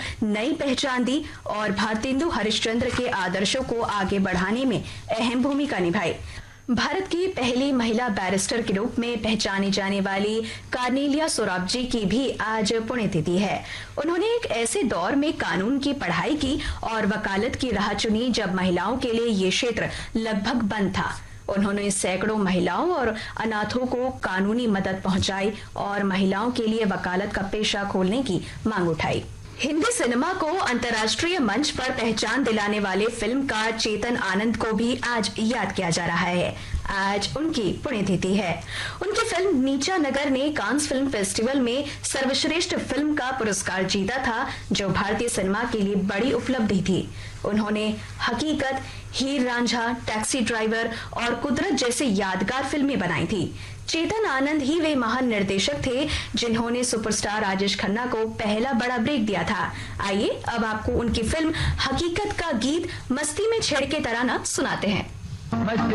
नई पहचान दी और भारतेंदु हरिश्चंद्र के आदर्शों को आगे बढ़ाने में अहम भूमिका निभाई। भारत की पहली महिला बैरिस्टर के रूप में पहचानी जाने वाली कार्नेलिया सोराबजी की भी आज पुण्यतिथि है। उन्होंने एक ऐसे दौर में कानून की पढ़ाई की और वकालत की राह चुनी जब महिलाओं के लिए ये क्षेत्र लगभग बंद था। उन्होंने सैकड़ों महिलाओं और अनाथों को कानूनी मदद पहुंचाई और महिलाओं के लिए वकालत का पेशा खोलने की मांग उठाई। हिंदी सिनेमा को अंतर्राष्ट्रीय मंच पर पहचान दिलाने वाले फिल्मकार चेतन आनंद को भी आज याद किया जा रहा है। आज उनकी पुण्यतिथि है। उनकी फिल्म नीचा नगर ने कांस फिल्म फेस्टिवल में सर्वश्रेष्ठ फिल्म का पुरस्कार जीता था, जो भारतीय सिनेमा के लिए बड़ी उपलब्धि थी। उन्होंने हकीकत, हीर रांझा, टैक्सी ड्राइवर और कुदरत जैसे यादगार फिल्में बनाई थी। चेतन आनंद ही वे महान निर्देशक थे जिन्होंने सुपरस्टार राजेश खन्ना को पहला बड़ा ब्रेक दिया था। आइए अब आपको उनकी फिल्म हकीकत का गीत मस्ती में छेड़ के तराना सुनाते हैं।